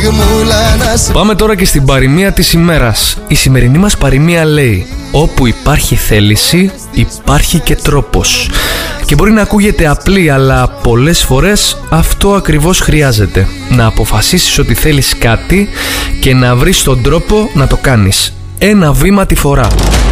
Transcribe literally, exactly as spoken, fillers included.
στιγμούλα να σε... Πάμε τώρα και στην παροιμία της ημέρας. Η σημερινή μας παροιμία λέει: όπου υπάρχει θέληση, υπάρχει και τρόπος. Και μπορεί να ακούγεται απλή, αλλά πολλές φορές αυτό ακριβώς χρειάζεται. Να αποφασίσεις ότι θέλεις κάτι και να βρεις τον τρόπο να το κάνεις. Ένα βήμα τη φορά.